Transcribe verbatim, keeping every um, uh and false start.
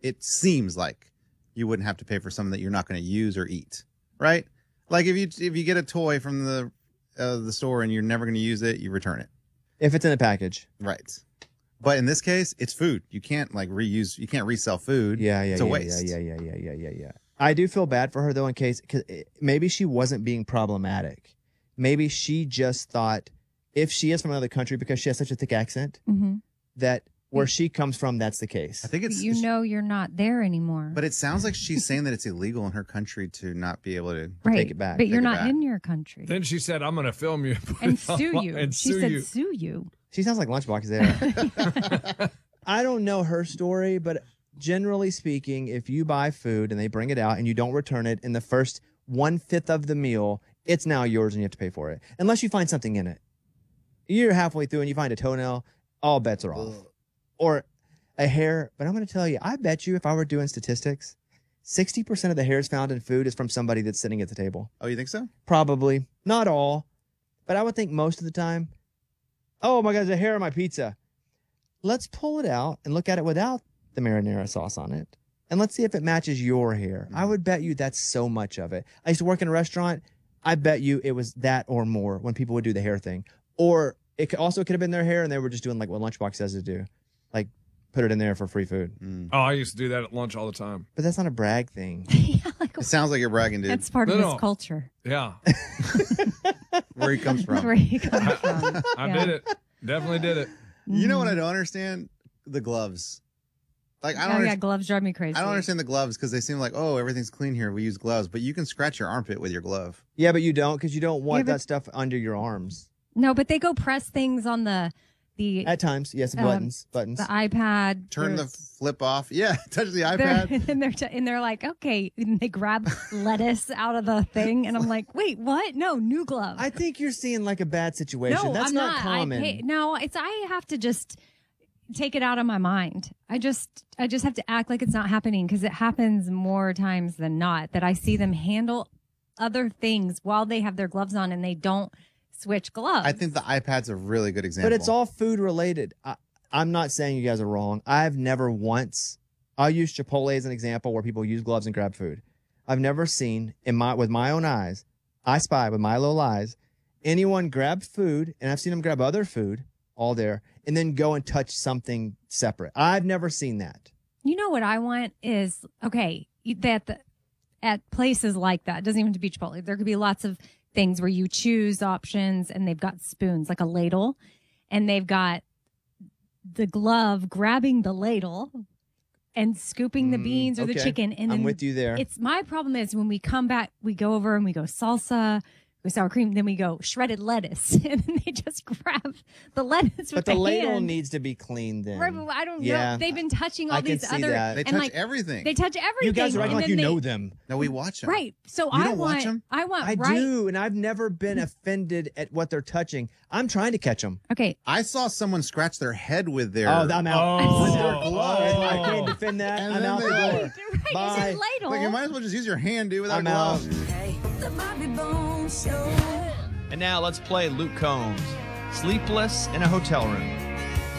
it seems like you wouldn't have to pay for something that you're not going to use or eat, right? Like if you if you get a toy from the uh, the store and you're never going to use it, you return it. If it's in a package. Right. But in this case, it's food. You can't like reuse, you can't resell food. Yeah, yeah, it's a yeah, waste. yeah, yeah, yeah, yeah, yeah, yeah. I do feel bad for her though, in case, because maybe she wasn't being problematic. Maybe she just thought if she is from another country because she has such a thick accent mm-hmm. that where she comes from, that's the case. I think it's you know you're not there anymore. But it sounds like she's saying that it's illegal in her country to not be able to right. take it back. But you're not back. in your country. Then she said, "I'm going to film you and sue you." and she sue said, you. "Sue you." She sounds like Lunchbox there. I don't know her story, but generally speaking, if you buy food and they bring it out and you don't return it in the first one-fifth of the meal, it's now yours and you have to pay for it. Unless you find something in it. You're halfway through and you find a toenail, all bets are off. Or a hair. But I'm going to tell you, I bet you if I were doing statistics, sixty percent of the hairs found in food is from somebody that's sitting at the table. Oh, you think so? Probably. Not all. But I would think most of the time, oh my God, there's a hair on my pizza. Let's pull it out and look at it without the marinara sauce on it. And let's see if it matches your hair. Mm. I would bet you that's so much of it. I used to work in a restaurant. I bet you it was that or more when people would do the hair thing. Or it could also could have been their hair and they were just doing like what Lunchbox says to do. Like put it in there for free food. Mm. Oh, I used to do that at lunch all the time. But that's not a brag thing. yeah, like, it sounds like you're bragging, dude. That's part no, of no. his culture. Yeah. Where he comes from. That's where he comes from. I yeah. did it. Definitely did it. You know what I don't understand? The gloves. Like I don't. Oh, under- yeah, gloves drive me crazy. I don't understand the gloves because they seem like, oh, everything's clean here. We use gloves, but you can scratch your armpit with your glove. Yeah, but you don't because you don't want Yeah, but- that stuff under your arms. No, but they go press things on the the At times, yes, Um, buttons, buttons. the iPad. Turn the There's- flip off. Yeah, touch the They're, iPad. and they're t- and they're like, okay, and they grab lettuce out of the thing, and I'm like, wait, what? No, new glove. I think you're seeing like a bad situation. no, That's I'm not, not. common. I pay, no, it's I have to just take it out of my mind. I just I just have to act like it's not happening because it happens more times than not that I see them handle other things while they have their gloves on and they don't switch gloves. I think the iPad's a really good example. But it's all food related. I, I'm not saying you guys are wrong. I've never once. I'll use Chipotle as an example where people use gloves and grab food. I've never seen in my with my own eyes, I spy with my little eyes, anyone grab food, and I've seen them grab other food all there, and then go and touch something separate. I've never seen that. You know what I want is okay that the, at places like that, it doesn't even have to be Chipotle. There could be lots of things where you choose options and they've got spoons like a ladle and they've got the glove grabbing the ladle and scooping the beans or okay. the chicken. And I'm then with you there. It's my problem is when we come back, we go over and we go salsa, we sour cream, then we go shredded lettuce, and then they just grab the lettuce with But the, ladle hand. needs to be cleaned then. Right, but I don't Yeah. know. They've been touching all I can these see other. that. They and touch like, everything. They touch everything. You guys are acting and like then you they- know them. No, we watch them. Right. So You I don't watch want. them? I want. I right. do, and I've never been offended at what they're touching. I'm trying to catch them. Okay. I saw someone scratch their head with their. Oh, I'm out. Oh. With their glove. Oh. I can't defend that. And I'm then out they the like- door. Right. Bye. It's a ladle. Like, you might as well just use your hand, dude, without I'm a glove. out. Hey, the Bobby Bones Show. And now let's play Luke Combs. Sleepless in a Hotel Room.